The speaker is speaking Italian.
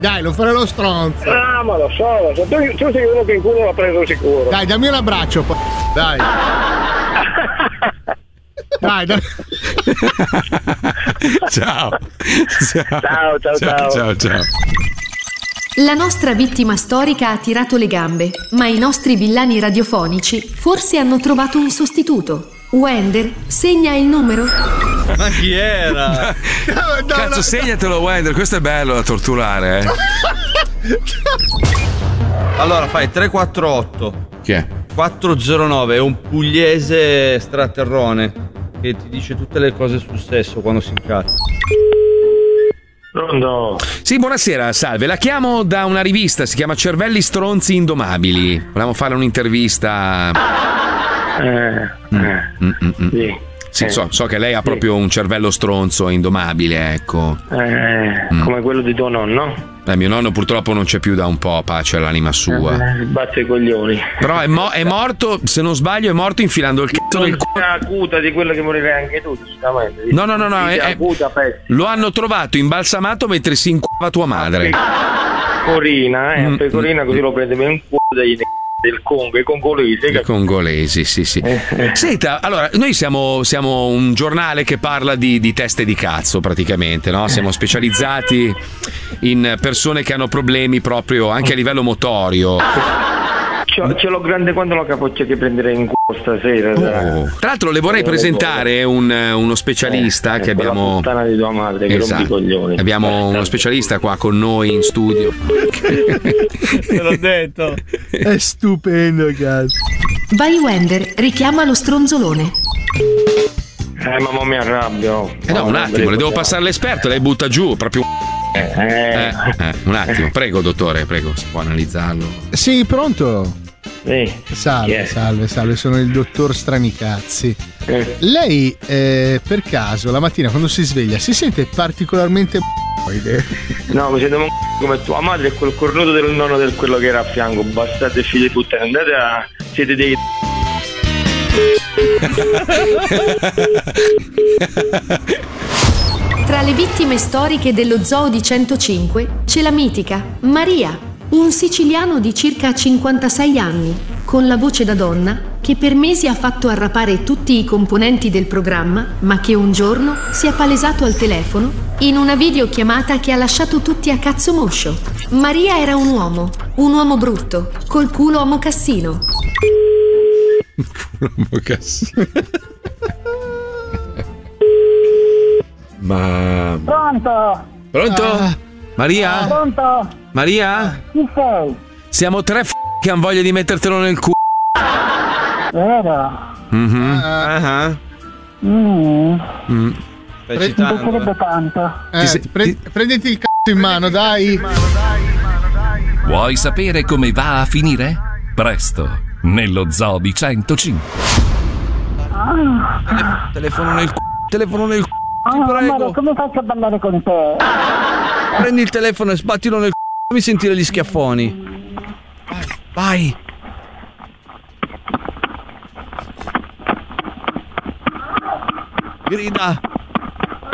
Dai, non fare lo stronzo. Ah, ma lo so. Tu sei uno che in culo l'ha preso sicuro. Dai, dammi un abbraccio. Dai. Dai. Ciao. Ciao. La nostra vittima storica ha tirato le gambe, ma i nostri villani radiofonici forse hanno trovato un sostituto. Wender, segna il numero. Ma chi era? Cazzo, segnatelo, Wender, questo è bello da torturare, Allora fai 348. Chi è? 409, è un pugliese straterrone che ti dice tutte le cose sul sesso quando si incazza. Pronto? Sì, buonasera, salve. La chiamo da una rivista, si chiama Cervelli Stronzi Indomabili. Volevamo fare un'intervista. Sì, so che lei ha proprio un cervello stronzo indomabile, ecco. Come quello di tuo nonno? Mio nonno purtroppo non c'è più da un po', pace all'anima sua. Batte i coglioni. Però è morto, se non sbaglio, è morto infilando il cazzo nel culo. È acuta di quello che morirai anche tu, giustamente. No. Acuta, lo hanno trovato imbalsamato mentre si incuava tua madre. Pecorina, pecorina, così lo prende un culo del Congo, i congolesi. I congolesi, sì. Senta, allora, noi siamo un giornale che parla di teste di cazzo, praticamente, no? Siamo specializzati in persone che hanno problemi proprio anche a livello motorio. Ce l'ho grande quando la capoccia che prenderei in culo stasera. Tra l'altro le vorrei presentare uno specialista che abbiamo. La puttana di tua madre, che rompi i coglioni. Abbiamo uno specialista qua con noi in studio. Te l'ho detto. È stupendo, cazzo. Vai Wender, richiama lo stronzolone. Mamma mi arrabbio. No, un attimo, le devo passare l'esperto, lei butta giù proprio. Un attimo, prego dottore, prego, si può analizzarlo. Sì, pronto? Salve. Salve, sono il dottor Stranicazzi. Lei per caso la mattina quando si sveglia si sente particolarmente No, mi sento come tua madre e quel cornuto del nonno del quello che era a fianco. Bastate figli di puttana, andate a... siete dei... Tra le vittime storiche dello Zoo di 105 c'è la mitica Maria, un siciliano di circa 56 anni, con la voce da donna, che per mesi ha fatto arrapare tutti i componenti del programma, ma che un giorno si è palesato al telefono in una videochiamata che ha lasciato tutti a cazzo moscio. Maria era un uomo brutto, col culo a mocassino. Ma... Pronto? Maria? Pronto? Maria? Chi sei? Siamo tre che hanno voglia di mettertelo nel culo. Vero? Stai Mi piacerebbe tanto. Prenditi il cazzo in mano, dai. Vuoi sapere come va a finire? Presto, nello Zoo di 105. Telefono nel telefono nel Amore, come faccio a ballare con te? Prendi il telefono e sbattilo nel fammi sentire gli schiaffoni. Vai. Grida.